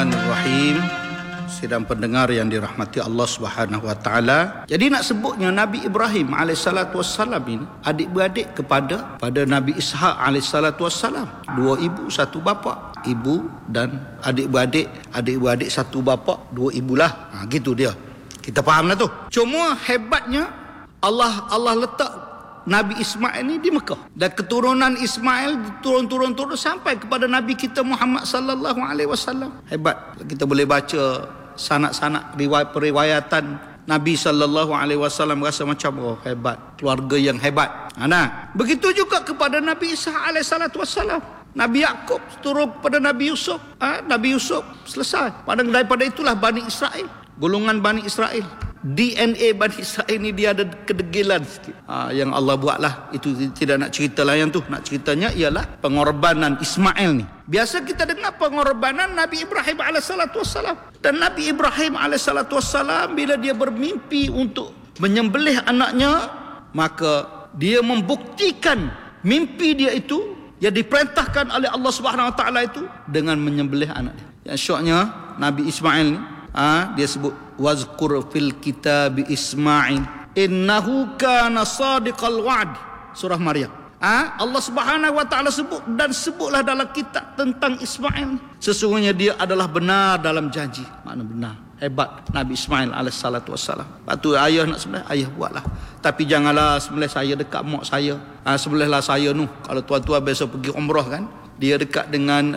Bismillahirrahmanirrahim. Sidang pendengar yang dirahmati Allah Subhanahu wa taala. Jadi nak sebutnya Nabi Ibrahim alaihissalatu wassalam ini adik-beradik kepada Nabi Ishaq alaihissalatu wassalam. Dua ibu satu bapa. Ibu dan adik-beradik satu bapa, dua ibulah. Gitu dia. Kita fahamlah tu. Cuma hebatnya Allah letak Nabi Ismail ni di Mekah, dan keturunan Ismail turun sampai kepada Nabi kita Muhammad sallallahu alaihi wasallam. Hebat. Kita boleh baca sanak-sanak periwayatan Nabi sallallahu alaihi wasallam, rasa macam hebat, keluarga yang hebat. Begitu juga kepada Nabi Isa alaihi salatu wasallam. Nabi Yakub turun kepada Nabi Yusuf. Nabi Yusuf selesai. Daripada itulah Bani Israel, golongan Bani Israel. DNA Bani Israel ni dia ada kedegilan sikit. Yang Allah buatlah. Itu tidak nak cerita layan tu. Nak ceritanya ialah pengorbanan Ismail ni. Biasa kita dengar pengorbanan Nabi Ibrahim alaihissalatu wassalam. Dan Nabi Ibrahim alaihissalatu wassalam, bila dia bermimpi untuk menyembelih anaknya, maka dia membuktikan mimpi dia itu yang diperintahkan oleh Allah Subhanahu wa taala itu dengan menyembelih anak dia. Yang syoknya Nabi Ismail ni, dia sebut wazkur fil kitab Ismail innahu kana sadiqal wa'd, surah Maryam. Allah Subhanahu wa taala sebut, dan sebutlah dalam kitab tentang Ismail, sesungguhnya dia adalah benar dalam janji. Makna benar. Hebat Nabi Ismail alaihissalatu wassalam. Lepas tu ayah nak sembelih, ayah buatlah. Tapi janganlah sembelih saya dekat mak saya. Sembelihlah saya nu. Kalau tuan-tuan biasa pergi umrah kan, dia dekat dengan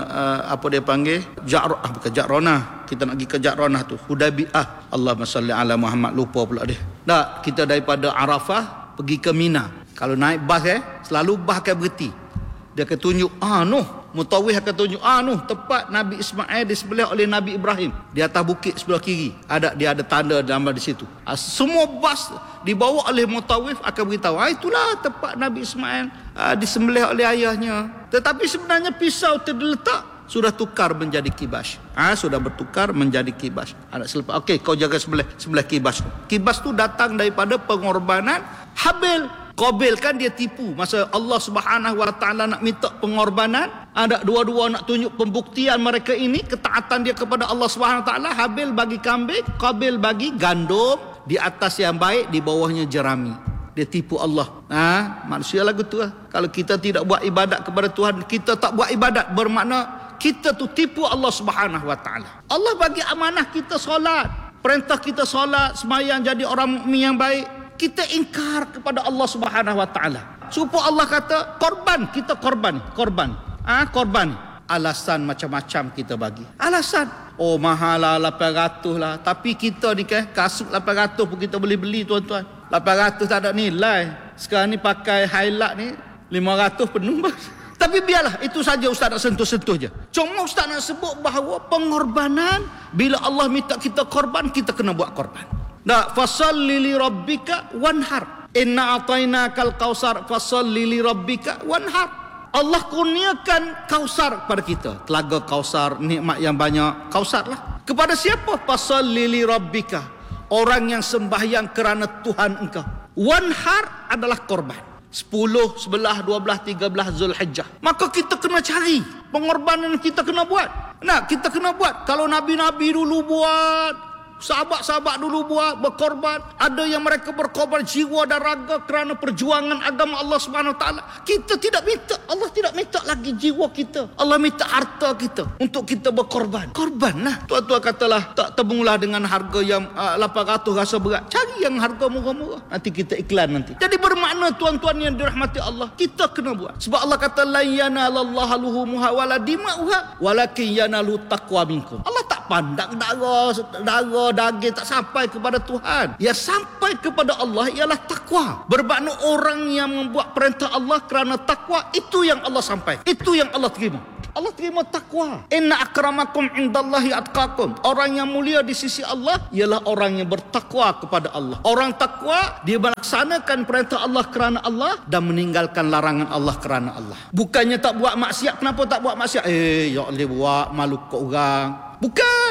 apa dia panggil, bukan Ja'ronah. Kita nak pergi ke Ja'ronah tu, Hudaybiyah. Allahumma salli ala Muhammad, lupa pula dia. Tak, kita daripada Arafah pergi ke Mina. Kalau naik bas selalu bas akan berhenti. Dia akan tunjuk, Mutawif akan tunjuk, tempat Nabi Ismail disembelih oleh Nabi Ibrahim. Di atas bukit sebelah kiri. Dia ada tanda gambar di situ. Semua bas dibawa oleh Mutawif akan beritahu, itulah tempat Nabi Ismail disembelih oleh ayahnya. Tetapi sebenarnya pisau terletak sudah tukar menjadi kibas. Sudah bertukar menjadi kibas. Selepas, kau jaga sebelah kibas tu. Kibas tu datang daripada pengorbanan Habil. Qabil kan dia tipu. Masa Allah Subhanahu wa taala nak minta pengorbanan, ada dua-dua nak tunjuk pembuktian mereka ini ketaatan dia kepada Allah Subhanahu wa taala. Habil bagi kambing, Qabil bagi gandum, di atas yang baik, di bawahnya jerami. Dia tipu Allah. Manusia lagu tu lah. Kalau kita tidak buat ibadat kepada Tuhan, kita tak buat ibadat, bermakna kita tu tipu Allah Subhanahu wa taala. Allah bagi amanah kita solat, perintah kita solat, sembahyang, jadi orang mukmin yang baik. Kita ingkar kepada Allah Subhanahu wa taala. Supaya Allah kata korban, kita korban. Korban. Alasan macam-macam kita bagi. Alasan. Mahal lah, 800 lah. Tapi kita ni kasut 800 pun kita boleh beli, tuan-tuan. 800 tak ada nilai. Sekarang ni pakai highlight ni 500 penuh. Tapi biarlah, itu saja Ustaz nak sentuh-sentuh je. Cuma Ustaz nak sebut bahawa pengorbanan, bila Allah minta kita korban, kita kena buat korban. Fasalli li rabbika wanhar. Inna atainakal kausar fasalli li rabbika wanhar. Allah kurniakan kausar kepada kita. Telaga kausar, nikmat yang banyak. Kausar lah. Kepada siapa? Fasalli li rabbika. Orang yang sembahyang kerana Tuhan engkau. Wanhar adalah korban. 10, 11, 12, 13 Zulhijjah. Maka kita kena cari pengorbanan kita kena buat. Kita kena buat. Kalau Nabi-Nabi dulu buat, sahabat-sahabat dulu buat, berkorban. Ada yang mereka berkorban jiwa dan raga kerana perjuangan agama Allah Subhanahu wa taala. Kita tidak minta, Allah tidak minta lagi jiwa kita. Allah minta harta kita untuk kita berkorban. Korbanlah. Tuan-tuan katalah, tak temulah dengan harga yang 800 rasa berat. Cari yang harga murah-murah. Nanti kita iklan nanti. Jadi bermakna tuan-tuan yang dirahmati Allah, kita kena buat. Sebab Allah kata la yanalallaha luhumuha wala dima'uha walakin yanalu taqwa minkum. Allah tak pandang darah daging, tak sampai kepada Tuhan. Yang sampai kepada Allah ialah takwa. Bermakna orang yang membuat perintah Allah kerana takwa, itu yang Allah sampai. Itu yang Allah terima. Allah terima takwa. Inna akramakum indallahi atqakum. Orang yang mulia di sisi Allah ialah orang yang bertakwa kepada Allah. Orang takwa, dia melaksanakan perintah Allah kerana Allah dan meninggalkan larangan Allah kerana Allah. Bukannya tak buat maksiat. Kenapa tak buat maksiat? Ya Allah, buat malu ke orang. Bukan.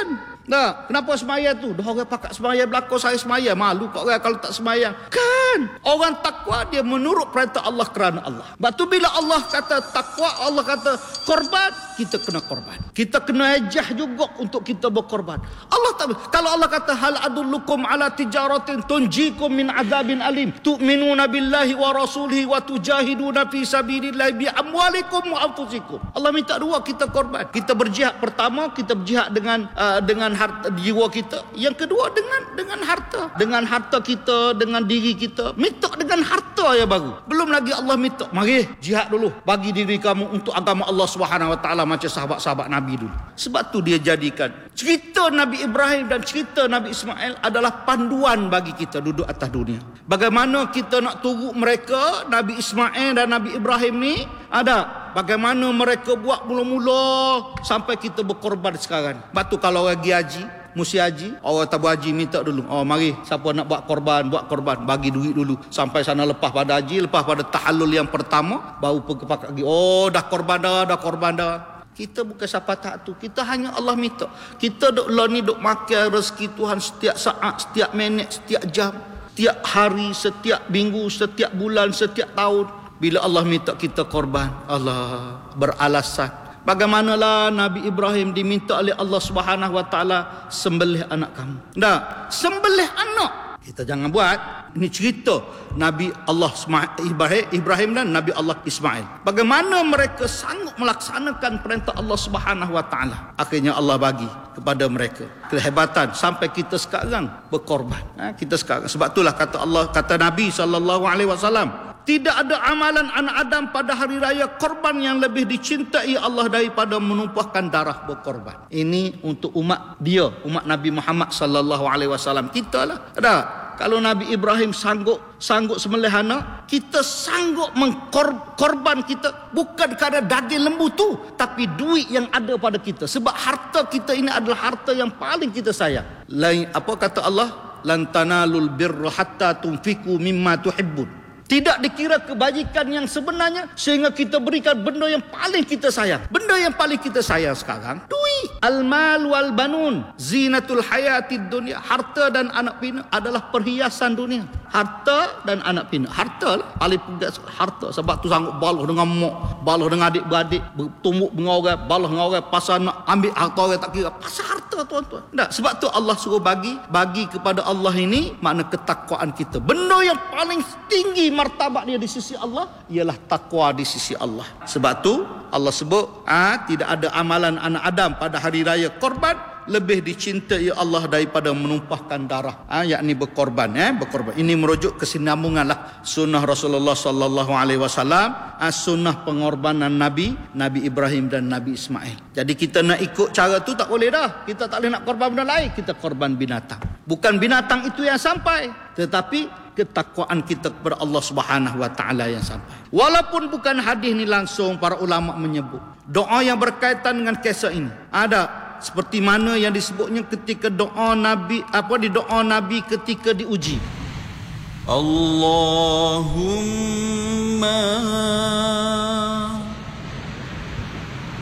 Nah, kenapa semaya tu? Dah orang pakat semaya belakang saya semaya. Malu kat orang kalau tak semayang. Kan? Orang takwa dia menurut perintah Allah kerana Allah. Sebab tu bila Allah kata takwa, Allah kata korban, kita kena korban. Kita kena ejah juga untuk kita berkorban. Allah tak, kalau Allah kata hal adullukum ala tijaratin tunjikum min azabin alim tu'minuna billahi wa rasulihi wa tujahiduna fi sabilillahi bi amwalikum wa anfusikum. Allah minta dua, kita korban. Kita berjihad, pertama kita berjihad dengan harta jiwa kita, yang kedua dengan harta, dengan harta kita, dengan diri kita. Minta dengan harta ya baru. Belum lagi Allah minta, mari jihad dulu, bagi diri kamu untuk agama Allah Subhanahu wa taala macam sahabat-sahabat Nabi dulu. Sebab tu dia jadikan cerita Nabi Ibrahim dan cerita Nabi Ismail adalah panduan bagi kita duduk atas dunia. Bagaimana kita nak turut mereka, Nabi Ismail dan Nabi Ibrahim ni ada. Bagaimana mereka buat mula-mula sampai kita berkorban sekarang. Sebab tu kalau orang pergi haji, mesti haji, orang tak berhaji minta dulu, oh mari siapa nak buat korban, bagi duit dulu. Sampai sana lepas pada haji, lepas pada tahallul yang pertama, baru pakai lagi, oh dah korban dah. Kita bukan siapa tak tu. Kita hanya Allah minta. Kita duk ni duk makan rezeki Tuhan setiap saat, setiap minit, setiap jam, setiap hari, setiap minggu, setiap bulan, setiap tahun. Bila Allah minta kita korban, Allah beralasan. Bagaimanalah Nabi Ibrahim diminta oleh Allah Subhanahu wa taala, sembelih anak kamu. Dah, sembelih anak. Kita jangan buat. Ini cerita Nabi Allah Ibrahim dan Nabi Allah Ismail. Bagaimana mereka sanggup melaksanakan perintah Allah Subhanahu wa taala. Akhirnya Allah bagi kepada mereka kehebatan sampai kita sekarang berkorban. Kita sekarang, sebab itulah kata Allah, kata Nabi sallallahu alaihi wasallam, tidak ada amalan anak Adam pada hari raya korban yang lebih dicintai Allah daripada menumpahkan darah berkorban. Ini untuk umat dia, umat Nabi Muhammad sallallahu alaihi wasallam. Kita lah. Ada. Kalau Nabi Ibrahim sanggup sembelih anak, kita sanggup mengkorban kita bukan kerana daging lembu tu, tapi duit yang ada pada kita. Sebab harta kita ini adalah harta yang paling kita sayang. Lain apa kata Allah? Lan tanalul birra hatta tunfiqu mimma tuhibbun. Tidak dikira kebajikan yang sebenarnya sehingga kita berikan benda yang paling kita sayang. Benda yang paling kita sayang sekarang, duit. Al-mal wal banun zinatul hayatid dunia. Harta dan anak pinak adalah perhiasan dunia. Harta dan anak pinak. Harta lah paling pedas, harta. Sebab tu sanggup balah dengan mak, balah dengan adik-beradik, bertumbuk dengan orang, balah dengan orang, pasal nak ambil harta orang tak kira. Pasal harta tuan-tuan. Tak, sebab tu Allah suruh bagi kepada Allah ini makna ketakwaan kita. Benda yang paling tinggi martabat dia di sisi Allah ialah takwa di sisi Allah. Sebab tu Allah sebut tidak ada amalan anak Adam pada hari raya korban lebih dicintai Allah daripada menumpahkan darah, yakni berkorban. Berkorban ini merujuk kesinambunganlah sunnah Rasulullah sallallahu alaihi wasallam, sunnah pengorbanan Nabi Ibrahim dan Nabi Ismail. Jadi kita nak ikut cara tu tak boleh dah. Kita tak boleh nak korban benda lain, kita korban binatang. Bukan binatang itu yang sampai, tetapi ketakwaan kita kepada Allah Subhanahu wa taala yang sampai. Walaupun bukan hadis ni langsung, para ulama menyebut doa yang berkaitan dengan kisah ini. Ada seperti mana yang disebutnya ketika doa Nabi ketika diuji. Allahumma